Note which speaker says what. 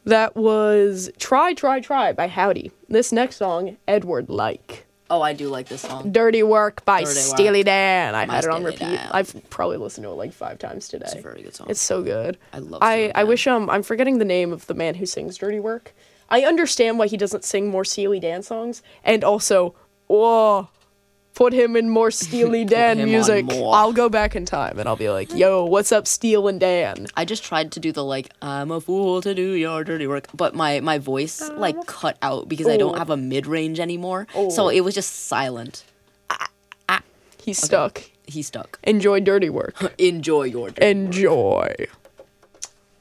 Speaker 1: That was Try, Try, Try by Howdy. This next song, Edward Like.
Speaker 2: Oh, I do like this song.
Speaker 1: Dirty Work by
Speaker 2: Dirty Work.
Speaker 1: Steely Dan. I've
Speaker 2: By
Speaker 1: had it on
Speaker 2: Steely
Speaker 1: repeat.
Speaker 2: Dan.
Speaker 1: I've probably listened to it like 5 times today.
Speaker 2: It's a very good song.
Speaker 1: It's so good.
Speaker 2: I love Steely
Speaker 1: I
Speaker 2: Dan.
Speaker 1: wish I'm forgetting the name of the man who sings Dirty Work. I understand why he doesn't sing more Steely Dan songs, and also, put him in more Steely Dan
Speaker 2: him on
Speaker 1: music.
Speaker 2: more.
Speaker 1: I'll go back in time and I'll be like, yo, what's up, Steel and Dan?
Speaker 2: I just tried to do the I'm a fool to do your dirty work, but my voice cut out because I don't have a mid range anymore. So it was just silent.
Speaker 1: He's stuck.
Speaker 2: He's stuck.
Speaker 1: Enjoy Dirty Work.
Speaker 2: Enjoy your dirty
Speaker 1: Enjoy.